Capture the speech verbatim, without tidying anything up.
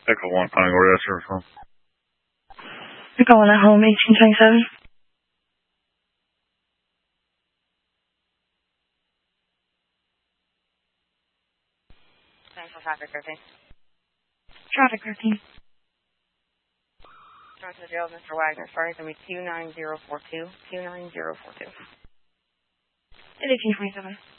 Echo one, Congo, that's your phone. Echo one at home, eighteen twenty-seven. Central traffic thirteen. Traffic thirteen. Going to the jail, Mister Wagner. Starting to be two nine zero four two. two nine zero four two. eighteen twenty-seven.